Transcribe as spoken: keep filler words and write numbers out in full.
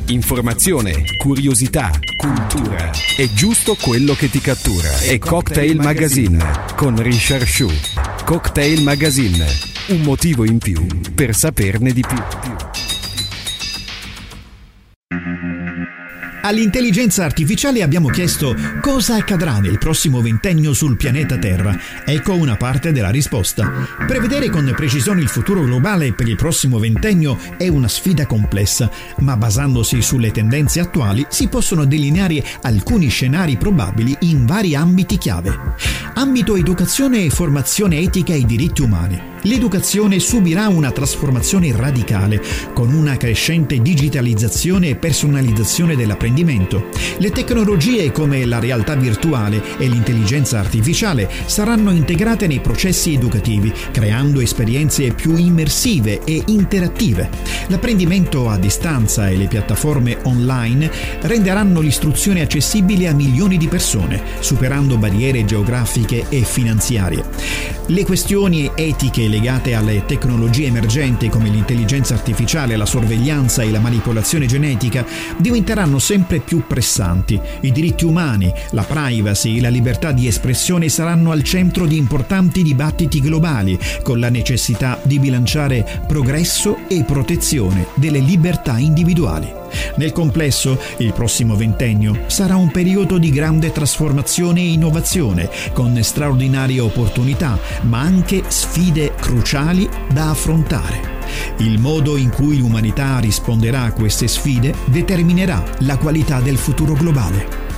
Informazione, curiosità, cultura. È giusto quello che ti cattura. È Cocktail Magazine con Richard Shu. Cocktail Magazine. Un motivo in più per saperne di più. All'intelligenza artificiale abbiamo chiesto cosa accadrà nel prossimo ventennio sul pianeta Terra. Ecco una parte della risposta. Prevedere con precisione il futuro globale per il prossimo ventennio è una sfida complessa, ma basandosi sulle tendenze attuali si possono delineare alcuni scenari probabili in vari ambiti chiave. Ambito educazione e formazione etica e diritti umani. L'educazione subirà una trasformazione radicale, con una crescente digitalizzazione e personalizzazione dell'apprendimento. Le tecnologie come la realtà virtuale e l'intelligenza artificiale saranno integrate nei processi educativi, creando esperienze più immersive e interattive. L'apprendimento a distanza e le piattaforme online renderanno l'istruzione accessibile a milioni di persone, superando barriere geografiche e finanziarie. Le questioni etiche legate alle tecnologie emergenti come l'intelligenza artificiale, la sorveglianza e la manipolazione genetica diventeranno sempre più pressanti. I diritti umani, la privacy e la libertà di espressione saranno al centro di importanti dibattiti globali, con la necessità di bilanciare progresso e protezione delle libertà individuali. Nel complesso, il prossimo ventennio sarà un periodo di grande trasformazione e innovazione, con straordinarie opportunità, ma anche sfide cruciali da affrontare. Il modo in cui l'umanità risponderà a queste sfide determinerà la qualità del futuro globale.